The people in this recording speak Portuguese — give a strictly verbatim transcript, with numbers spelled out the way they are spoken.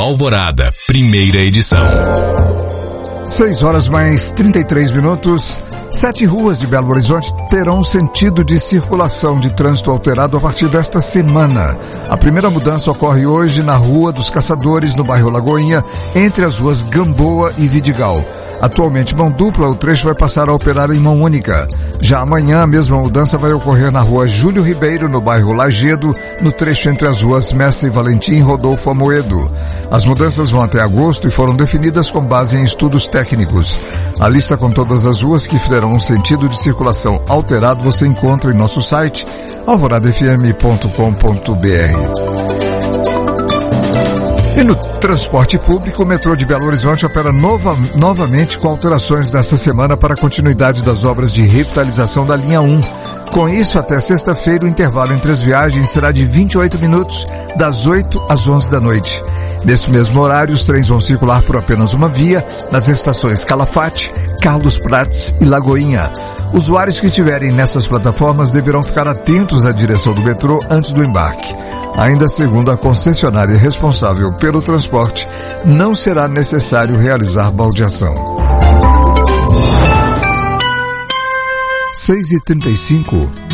Alvorada, primeira edição. seis horas mais trinta e três minutos. Sete ruas de Belo Horizonte terão sentido de circulação de trânsito alterado a partir desta semana. A primeira mudança ocorre hoje na Rua dos Caçadores, no bairro Lagoinha, entre as ruas Gamboa e Vidigal. Atualmente mão dupla, o trecho vai passar a operar em mão única. Já amanhã a mesma mudança vai ocorrer na Rua Júlio Ribeiro, no bairro Lagedo, no trecho entre as ruas Mestre Valentim e Rodolfo Amoedo. As mudanças vão até agosto e foram definidas com base em estudos técnicos. A lista com todas as ruas que terão um sentido de circulação alterado você encontra em nosso site alvorada f m ponto com ponto b r. E no transporte público, o metrô de Belo Horizonte opera nova, novamente com alterações nesta semana para a continuidade das obras de revitalização da linha um. Com isso, até sexta-feira, o intervalo entre as viagens será de vinte e oito minutos, das oito às onze da noite. Nesse mesmo horário, os trens vão circular por apenas uma via, nas estações Calafate, Carlos Prates e Lagoinha. Usuários que estiverem nessas plataformas deverão ficar atentos à direção do metrô antes do embarque. Ainda segundo a concessionária responsável pelo transporte, não será necessário realizar baldeação. seis e trinta e cinco.